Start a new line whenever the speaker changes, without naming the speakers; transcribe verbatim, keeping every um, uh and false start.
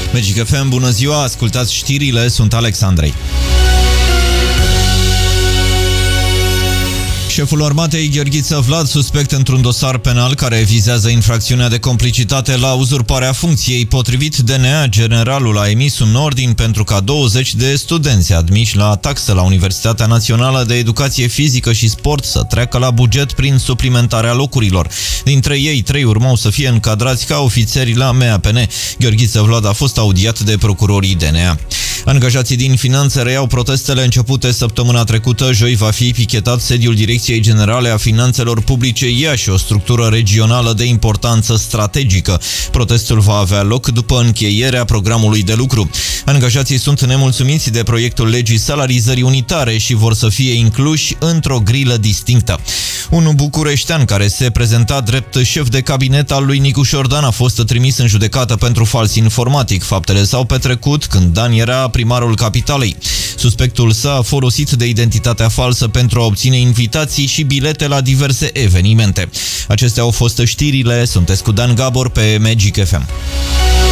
Magic F M, bună ziua, ascultați știrile, sunt Alex Andrei. Șeful armatei Gheorghiță Vlad, suspect într-un dosar penal care vizează infracțiunea de complicitate la uzurparea funcției. Potrivit D N A, generalul a emis un ordin pentru ca douăzeci de studenți admiși la taxă la Universitatea Națională de Educație Fizică și Sport să treacă la buget prin suplimentarea locurilor. Dintre ei, trei urmau să fie încadrați ca ofițeri la M A P N. Gheorghiță Vlad a fost audiat de procurorii D N A. Angajații din finanțe reiau protestele începute săptămâna trecută. Joi va fi pichetat sediul Direcției Generale a Finanțelor Publice Iași, o structură regională de importanță strategică. Protestul va avea loc după încheierea programului de lucru. Angajații sunt nemulțumiți de proiectul legii salarizării unitare și vor să fie incluși într-o grilă distinctă. Un bucureștean care se prezenta drept șef de cabinet al lui Nicu Șordan a fost trimis în judecată pentru fals informatic. Faptele s-au petrecut când Dan era primarul capitalei. Suspectul s-a folosit de identitatea falsă pentru a obține invitații și bilete la diverse evenimente. Acestea au fost știrile. Sunteți cu Dan Gabor pe Magic F M.